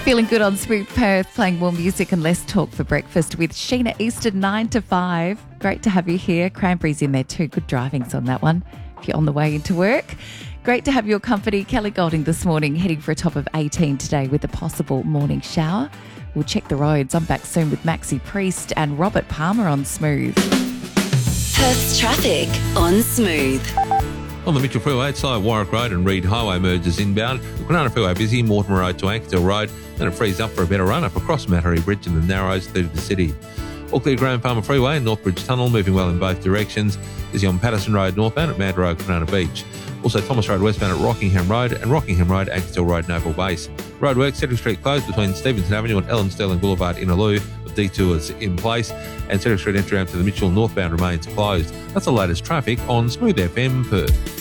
Feeling good on Smooth Perth, playing more music and less talk for breakfast with Sheena Easton, 9 to 5. Great to have you here. Cranberry's in there too. Good drivings on that one if you're on the way into work. Great to have your company. Kelly Golding this morning, heading for a top of 18 today with a possible morning shower. We'll check the roads. I'm back soon with Maxi Priest and Robert Palmer on Smooth. Perth's traffic on Smooth. On the Mitchell Freeway, outside Warwick Road and Reed Highway merges inbound. The Kwinana Freeway busy, Mortimer Road to Ankerstell Road. Then it frees up for a better run up across Mattery Bridge and the Narrows through to the city. All clear Graham Palmer Freeway and Northbridge Tunnel moving well in both directions. Busy on Patterson Road northbound at Mad Road, Kwinana Beach. Also Thomas Road westbound at Rockingham Road and Rockingham Road, Ankerstell Road, Noble Base. Roadworks, Cedric Street closed between Stevenson Avenue and Ellen Sterling Boulevard, Innaloo, with detours in place. And Cedric Street entry out to the Mitchell northbound remains closed. That's the latest traffic on Smooth FM Perth.